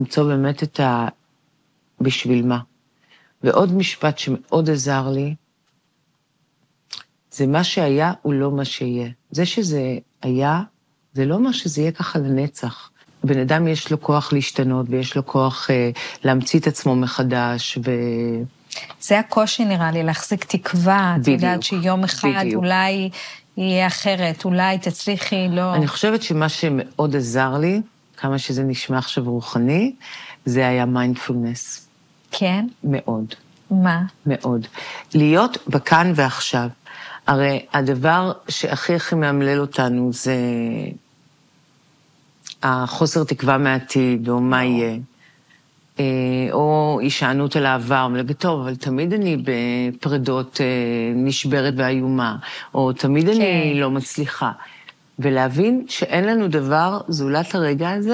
למצוא באמת בשביל מה. ועוד משפט שמאוד עזר לי, זה מה שהיה הוא לא מה שיהיה. זה שזה היה, זה לא אומר שזה יהיה ככה לנצח. בן אדם יש לו כוח להשתנות, ויש לו כוח להמציא את עצמו מחדש, זה הקושי נראה לי, להחזיק תקווה. בדיוק. את יודעת שיום אחד בדיוק. אולי יהיה אחרת, אולי תצליחי, לא... אני חושבת שמה שמאוד עזר לי, כמה שזה נשמע עכשיו רוחני, זה היה מיינדפולנס. כן? מאוד. מה? מאוד. להיות בכאן ועכשיו. הרי הדבר שהכי הכי מאמלל אותנו זה החוסר תקווה מהעתיד, או מה יהיה. או הישענות על העבר, ולהגיד, טוב, אבל תמיד אני בפרדות נשברת ואיומה, או תמיד כן. אני לא מצליחה. ולהבין שאין לנו דבר זולת הרגע הזה.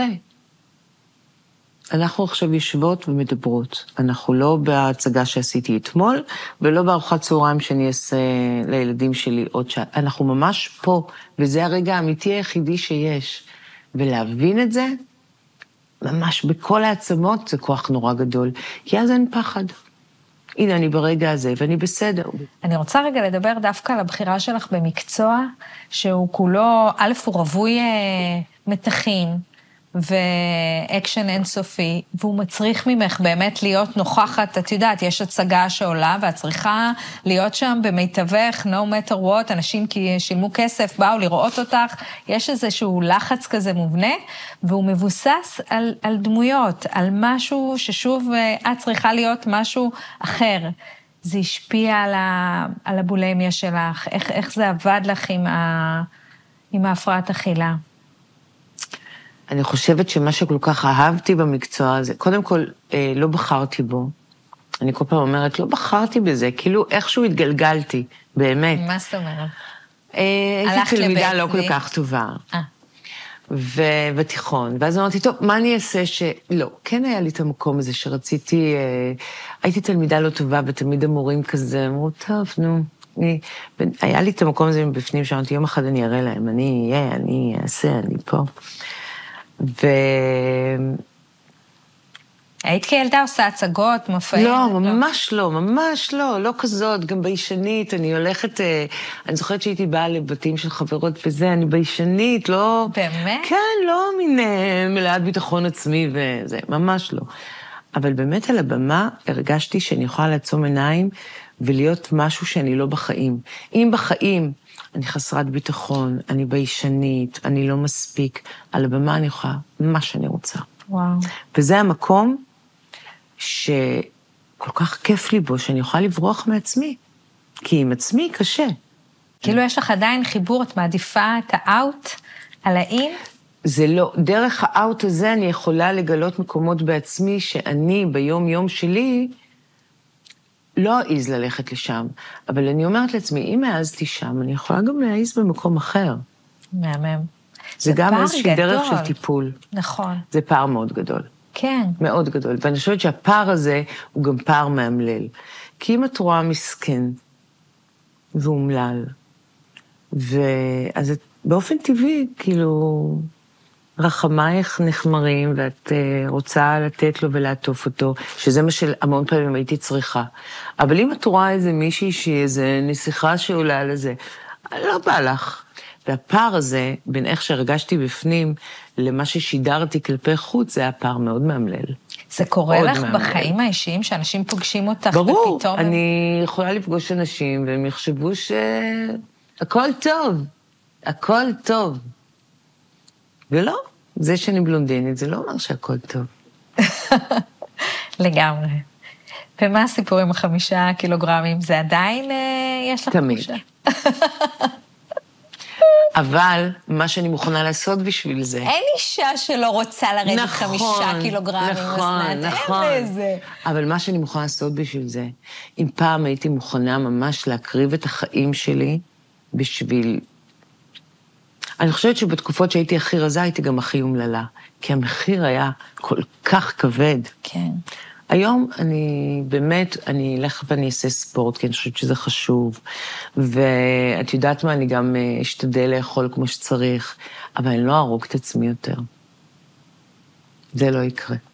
אנחנו עכשיו יושבות ומדברות. אנחנו לא בהצגה שעשיתי אתמול, ולא בארוחת צהריים שאני אעשה לילדים שלי עוד שעה. אנחנו ממש פה, וזה הרגע האמיתי היחידי שיש. ולהבין את זה, ממש בכל העצמות זה כוח נורא גדול, כי אז אין פחד. הנה, אני ברגע הזה, ואני בסדר. אני רוצה רגע לדבר דווקא על הבחירה שלך במקצוע, שהוא כולו, א' הוא רווי מתחים, ואקשן אינסופי, והוא מצריך ממך באמת להיות נוכחת, את יודעת, יש הצגה שעולה, ואת צריכה להיות שם במיטבך, no matter what, אנשים כי שילמו כסף, באו לראות אותך, יש איזשהו לחץ כזה מובנה, והוא מבוסס על דמויות, על משהו ששוב את צריכה להיות משהו אחר. זה השפיע על הבולמיה שלך, איך זה עבד לך עם ההפרעת אכילה? אני חושבת שמה שכל כך אהבתי במקצוע הזה, קודם כל, לא בחרתי בו. אני כל פעם אומרת, לא בחרתי בזה, כאילו איכשהו התגלגלתי, באמת. מה זאת אומרת? הייתי תלמידה לא כל כך טובה. ובתיכון. ואז אמרתי, טוב, מה אני אעשה לא, כן היה לי את המקום הזה שרציתי, הייתי תלמידה לא טובה, ותמיד המורים כזה, אמרו, טוב, נו. היה לי את המקום הזה מבפנים, שאמרתי, יום אחד אני אראה להם, אני אעשה, אני פה. היית כילדה עושה הצגות, מופעים? לא, ממש לא, ממש לא, לא כזאת, גם בישנית, אני הולכת, אני זוכרת שהייתי באה לבתים של חברות וזה, אני בישנית, לא... באמת? כן, לא מין מלאת ביטחון עצמי וזה, ממש לא. אבל באמת על הבמה הרגשתי שאני יכולה לעצום עיניים ולהיות משהו שאני לא בחיים. אם בחיים אני חסרת ביטחון, אני בישנית, אני לא מספיק, על הבמה אני יכולה מה שאני רוצה. וואו. וזה המקום שכל כך כיף לי בו, שאני יכולה לברוח מעצמי. כי עם עצמי קשה. כאילו יש לך עדיין חיבור, את מעדיפה את האוט על האין? זה לא, דרך האוט הזה אני יכולה לגלות מקומות בעצמי, שאני ביום יום שלי לא אעז ללכת לשם. אבל אני אומרת לעצמי, אם העזתי שם, אני יכולה גם להעז במקום אחר. מהמם. זה גם איזושהי דרך של טיפול. נכון. זה פער מאוד גדול. כן. מאוד גדול. ואני חושבת שהפער הזה הוא גם פער מאמלל. כי אם את רואה מסכן ואומלל, אז את באופן טבעי, כאילו, רחמייך נחמרים, ואת רוצה לתת לו ולעטוף אותו, שזה מה שהמון פעמים הייתי צריכה. אבל אם את רואה איזה מישהי שהיא איזה נסיכה שעולה לזה, לא בא לך. והפער הזה, בין איך שהרגשתי בפנים, למה ששידרתי כלפי חוץ, זה היה פער מאוד מאמלל. זה קורה לך בחיים האישיים, שאנשים פוגשים אותך ופתאום... ברור, אני יכולה לפגוש אנשים, והם יחשבו שהכל טוב, הכל טוב. ולא, זה שאני בלונדינית, זה לא אומר שהכל טוב. לגמרי. ומה הסיפור עם 5 קילוגרמים? זה עדיין יש לך תחושה? אבל מה שאני מוכנה לעשות בשביל זה... אין אישה שלא רוצה לרדת 5 קילוגרמים. נכון. אבל מה שאני מוכנה לעשות בשביל זה, אם פעם הייתי מוכנה ממש להקריב את החיים שלי בשביל... אני חושבת שבתקופות שהייתי הכי רזה, הייתי גם הכי אומללה, כי המחיר היה כל כך כבד. כן. היום אני אלך ואני אעשה ספורט, כי אני חושבת שזה חשוב, ואת יודעת מה, אני גם אשתדל לאכול כמו שצריך, אבל אני לא ארוג את עצמי יותר. זה לא יקרה.